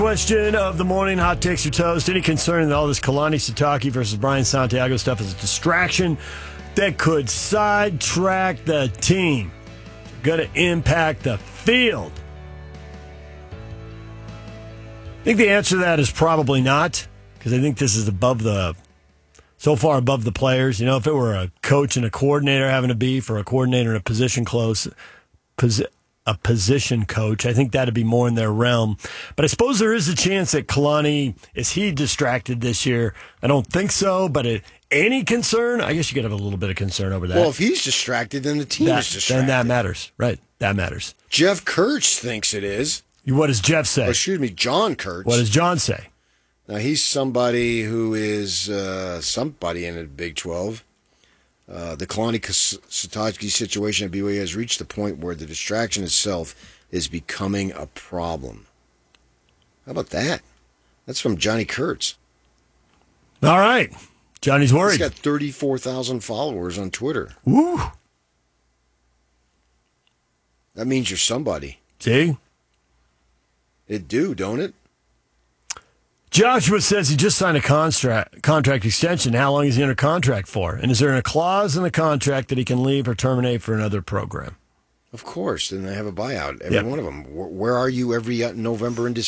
Question of the morning, hot takes or toast. Any concern that all this Kalani Sitake versus Brian Santiago stuff is a distraction that could sidetrack the team? Going to impact the field? I think the answer to that is probably not, because I think this is so far above the players. You know, if it were a coach and a coordinator having a beef, or a coordinator and a position coach, I think that'd be more in their realm. But I suppose there is a chance that Kalani, is he distracted this year? I don't think so, but any concern? I guess you could have a little bit of concern over that. Well, if he's distracted, then the team is distracted. Then that matters, right? That matters. Jeff Kurtz thinks it is. What does Jeff say? Excuse me, John Kurtz. What does John say? Now, he's somebody who is somebody in the Big 12. The Kalani Sitake situation at BYU has reached the point where the distraction itself is becoming a problem. How about that? That's from Johnny Kurtz. All right. Johnny's worried. He's got 34,000 followers on Twitter. Woo. That means you're somebody. See? It do, don't it? Joshua says he just signed a contract extension. How long is he under contract for? And is there a clause in the contract that he can leave or terminate for another program? Of course. Then they have a buyout. Every one of them. Where are you every November and December?